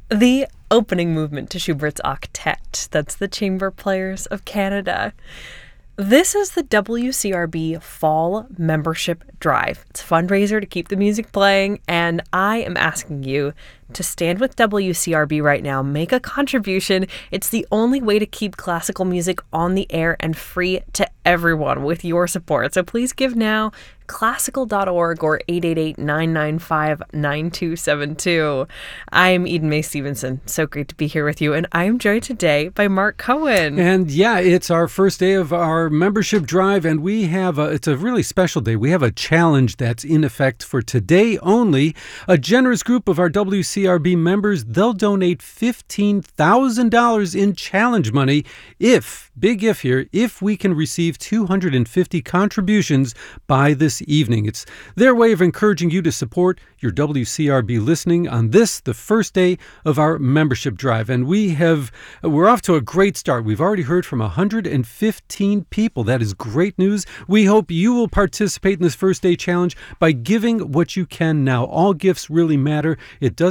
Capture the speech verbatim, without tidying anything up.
The opening movement to Schubert's Octet. That's the Chamber Players of Canada. This is the W C R B Fall Membership Drive. It's a fundraiser to keep the music playing, and I am asking you to stand with W C R B right now. Make a contribution. It's the only way to keep classical music on the air and free to everyone with your support. So please give now. classical dot org or eight eight eight, nine nine five, nine two seven two. I am Eden Mae Stevenson. So great to be here with you. And I am joined today by Mark Cohen. And yeah, it's our first day of our membership drive, and we have a, it's a really special day. We have a challenge that's in effect for today only. A generous group of our W C R B members, they'll donate fifteen thousand dollars in challenge money if, big if here, if we can receive two hundred fifty contributions by this evening. It's their way of encouraging you to support your W C R B listening on this, the first day of our membership drive. And we have, we're off to a great start. We've already heard from one hundred fifteen people. That is great news. We hope you will participate in this first day challenge by giving what you can now. All gifts really matter. It does